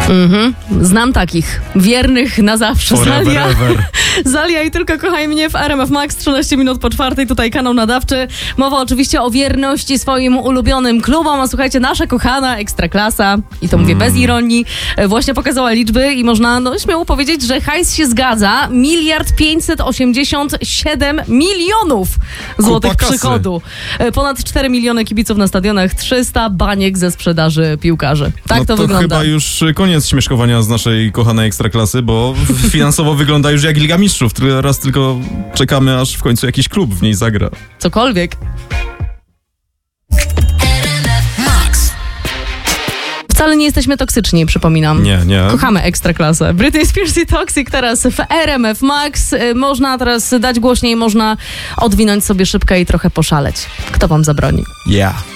Znam takich. Wiernych na zawsze. Forever, ever. Zalia i Tylko kochaj mnie w RMF Max, 13 minut po 4, tutaj kanał nadawczy. Mowa oczywiście o wierności swoim ulubionym klubom, a słuchajcie, nasza kochana Ekstraklasa, i to mówię bez ironii, właśnie pokazała liczby i można śmiało powiedzieć, że hajs się zgadza. 1,587 milionów złotych Kupa kasy. przychodu. Ponad 4 miliony kibiców na stadionach, 300 baniek ze sprzedaży piłkarzy. Tak to wygląda. Chyba już koniec śmieszkowania z naszej kochanej Ekstraklasy, bo finansowo wygląda już jak Liga Mistrzów. Teraz tylko czekamy, aż w końcu jakiś klub w niej zagra. Cokolwiek. Wcale nie jesteśmy toksyczni, przypominam. Nie. Kochamy Ekstraklasę. Britney Spears i Toxic teraz w RMF Max. Można teraz dać głośniej, można odwinąć sobie szybkę i trochę poszaleć. Kto wam zabroni? Yeah.